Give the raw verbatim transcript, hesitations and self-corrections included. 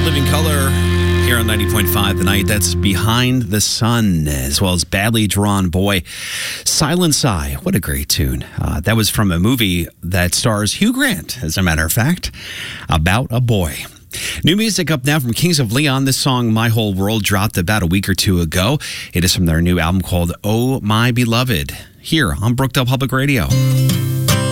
Living Color here on ninety point five The Night. That's Behind the Sun, as well as Badly Drawn Boy. Silent Sigh. What a great tune. Uh, that was from a movie that stars Hugh Grant, as a matter of fact, about a boy. New music up now from Kings of Leon. This song, My Whole World, dropped about a week or two ago. It is from their new album called Oh My Beloved, here on Brookdale Public Radio.